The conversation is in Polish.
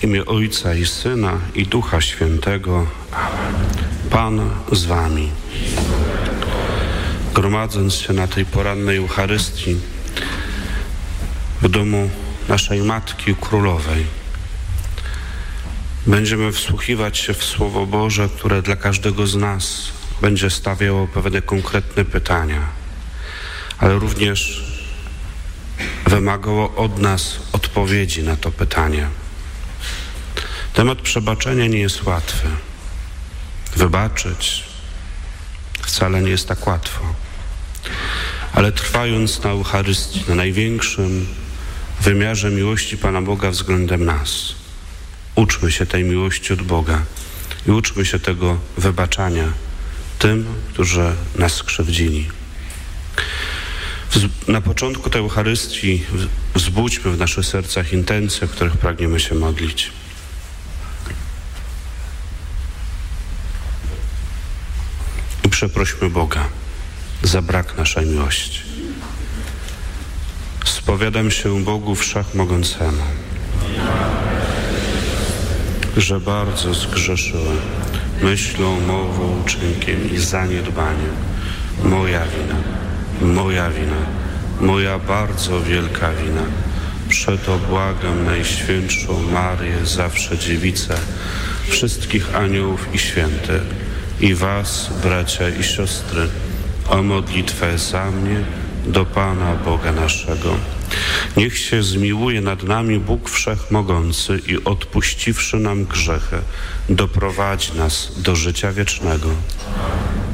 imię Ojca i Syna i Ducha Świętego. Amen. Pan z wami. Gromadząc się na tej porannej Eucharystii w domu naszej Matki Królowej, będziemy wsłuchiwać się w Słowo Boże, które dla każdego z nas będzie stawiało pewne konkretne pytania, ale również wymagało od nas odpowiedzi na to pytanie. Temat przebaczenia nie jest łatwy. Wybaczyć wcale nie jest tak łatwo. Ale trwając na Eucharystii, na największym wymiarze miłości Pana Boga względem nas, uczmy się tej miłości od Boga i uczmy się tego wybaczania tym, którzy nas skrzywdzili. Na początku tej Eucharystii wzbudźmy w naszych sercach intencje, w których pragniemy się modlić. I przeprośmy Boga za brak naszej miłości. Spowiadam się Bogu Wszechmogącemu, że bardzo zgrzeszyłem myślą, mową, uczynkiem i zaniedbaniem. Moja wina, moja bardzo wielka wina. Przeto błagam Najświętszą Marię, zawsze Dziewicę, wszystkich aniołów i świętych i was, bracia i siostry, o modlitwę za mnie do Pana Boga naszego. Niech się zmiłuje nad nami Bóg Wszechmogący i odpuściwszy nam grzechy, doprowadzi nas do życia wiecznego.